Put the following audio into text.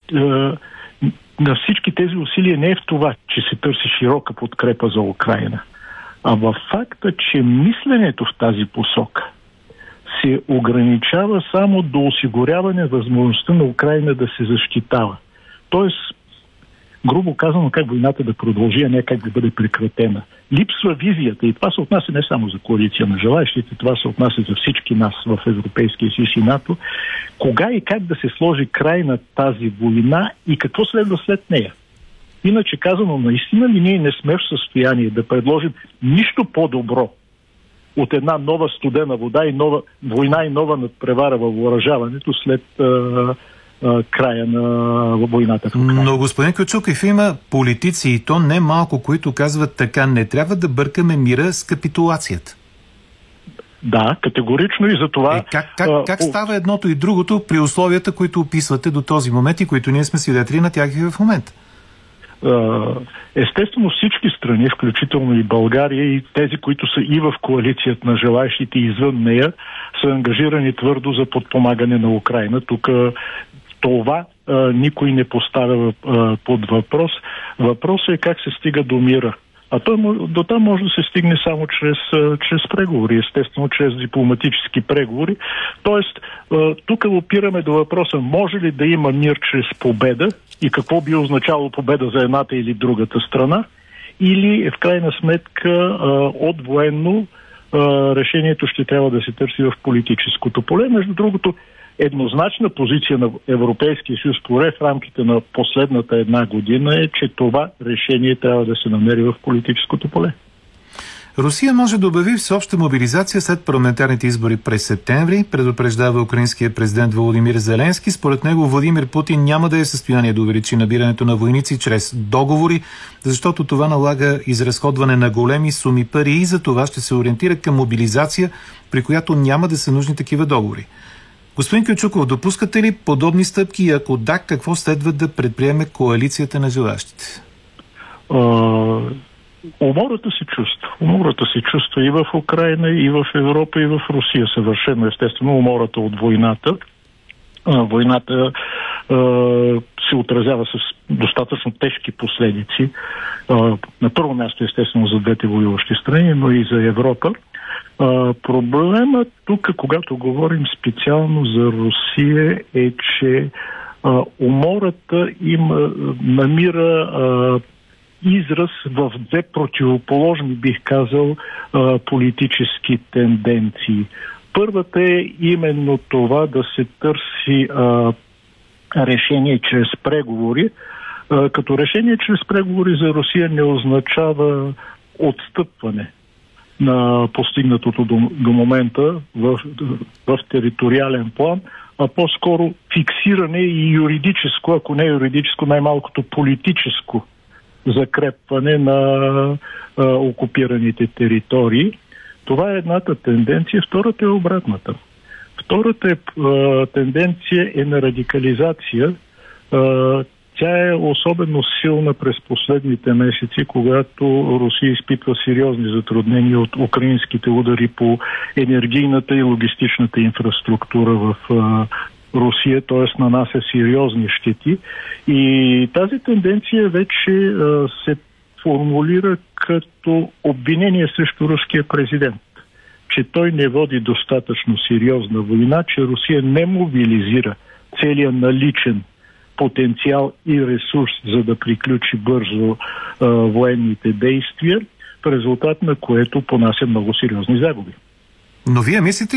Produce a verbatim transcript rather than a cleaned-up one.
на всички тези усилия не е в това, че се търси широка подкрепа за Украйна, а в факта, че мисленето в тази посока се ограничава само до осигуряване възможността на Украйна да се защитава. Тоест, грубо казано, как войната да продължи, а не как да бъде прекратена. Липсва визията, и това се отнася не само за коалиция на желаещите, това се отнася за всички нас в Европейския съюз и НАТО. Кога и как да се сложи край на тази война и какво следва след нея? Иначе казано, наистина ли ние не сме в състояние да предложим нищо по-добро от една нова студена вода и нова война и нова надпревара във въоръжаването след а, а, края на войната в Украйна. Но, господин Кючуков, има политици, и то не малко, които казват така: не трябва да бъркаме мира с капитулацията. Да, категорично, и за това... Е, как как, а, как става едното и другото при условията, които описвате до този момент и които ние сме свидетели на тях и в момента? Естествено, всички страни, включително и България, и тези, които са и в коалицията на желаещите извън нея, са ангажирани твърдо за подпомагане на Украйна. Тук това а, никой не поставя а, под въпрос. Въпросът е как се стига до мира. А той, до там може да се стигне само чрез, чрез преговори, естествено, чрез дипломатически преговори. Тоест, тук опираме до въпроса: може ли да има мир чрез победа и какво би означало победа за едната или другата страна, или в крайна сметка от военно решението ще трябва да се търси в политическото поле. Между другото, еднозначна позиция на Европейския съюз, поне в рамките на последната една година, е, че това решение трябва да се намери в политическото поле. Русия може да обяви всеобща мобилизация след парламентарните избори през септември, предупреждава украинският президент Володимир Зеленски. Според него Владимир Путин няма да е в състояние да увеличи набирането на войници чрез договори, защото това налага изразходване на големи суми пари и за това ще се ориентира към мобилизация, при която няма да са нужни такива договори. Господин Кючуков, допускате ли подобни стъпки и ако да, какво следва да предприеме коалицията на желащите? Умората се чувства. Умората се чувства и в Украйна, и в Европа, и в Русия. Съвършено естествено умората от войната. Войната се отразява с достатъчно тежки последици. На първо място естествено за двете воюващи страни, но и за Европа. Uh, проблемът тук, когато говорим специално за Русия, е, че uh, умората им uh, намира uh, израз в две противоположни, бих казал, uh, политически тенденции. Първата е именно това да се търси uh, решение чрез преговори. Uh, като решение чрез преговори за Русия не означава отстъпване на постигнатото до, до момента в, в териториален план, а по-скоро фиксиране и юридическо, ако не юридическо, най-малкото политическо закрепване на а, окупираните територии. Това е едната тенденция. Втората е обратната. Втората е, а, тенденция е на радикализация. А, Тя е особено силна през последните месеци, когато Русия изпитва сериозни затруднения от украинските удари по енергийната и логистичната инфраструктура в а, Русия, т.е. нанася сериозни щети. И тази тенденция вече а, се формулира като обвинение срещу руския президент, че той не води достатъчно сериозна война, че Русия не мобилизира целия наличен потенциал и ресурс, за да приключи бързо а, военните действия, в резултат на което понася много сериозни загуби. Но вие мислите